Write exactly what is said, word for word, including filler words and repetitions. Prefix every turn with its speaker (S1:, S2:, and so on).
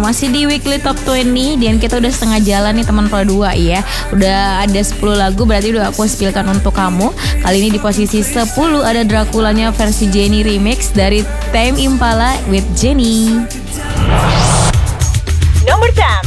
S1: masih di Weekly Top dua puluh dan kita udah setengah jalan nih teman Pro dua ya. Udah ada sepuluh lagu, berarti udah aku spill untuk kamu. Kali ini di posisi sepuluh ada Draculanya versi Jennie remix dari Tame Impala with Jennie.
S2: Number ten.